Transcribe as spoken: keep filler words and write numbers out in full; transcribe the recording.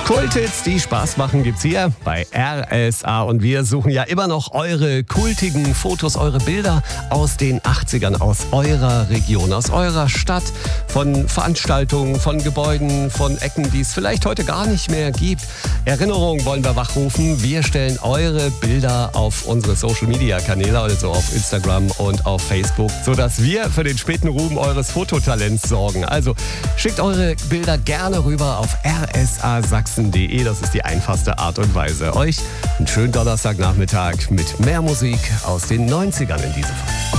Kulthits, die Spaß machen, gibt's hier bei R S A. Und wir suchen ja immer noch eure kultigen Fotos, eure Bilder aus den achtzigern, aus eurer Region, aus eurer Stadt, von Veranstaltungen, von Gebäuden, von Ecken, die es vielleicht heute gar nicht mehr gibt. Erinnerungen wollen wir wachrufen. Wir stellen eure Bilder auf unsere Social-Media-Kanäle, also auf Instagram und auf Facebook, sodass wir für den späten Ruhm eures Fototalents sorgen. Also schickt eure Bilder gerne rüber auf r s a sachsen punkt d e. Das ist die einfachste Art und Weise. Euch einen schönen Donnerstagnachmittag mit mehr Musik aus den neunzigern in diesem Fall.